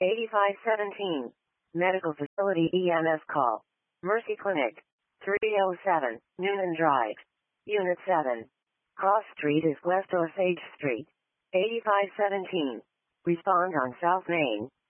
8517. Medical Facility EMS call. Mercy Clinic. 307, Noonan Drive. Unit 7. Cross Street is West Osage Street. 8517. Respond on South Main.